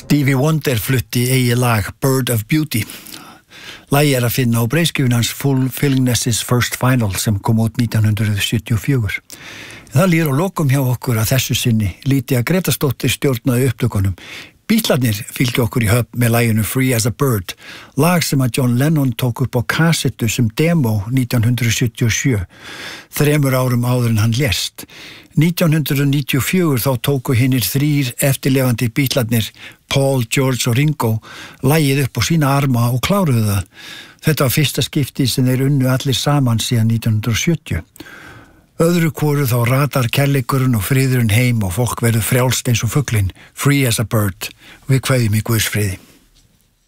Stevie Wonder flutti eigið lag Bird of Beauty. Lagið að finna á breiðskjöfun hans Fulfillingness's First Final sem kom út 1974. Það líður á lokum hjá okkur að þessu sinni. Lítja Gretarsdóttir stjórnaði upptökunum. Bítlarnir fylgdu okkur í höfn með laginu Free as a Bird, lag sem að John Lennon tók upp á kassettu sem demo 1977, 3 árum áður en hann lést. 1994 þá tóku hinnir 3 eftirlifandi Bítlarnir, Paul, George og Ringo, lagið upp á sína arma og kláruðu það. Þetta var fyrsta skipti sem þeir unnu allir saman síðan 1970. Öðru hvoru þá ratar kærleikurinn og friðurinn heim og fólk verður frjálst eins og fuglinn, free as a bird. Við kveðjum í Guðs friði.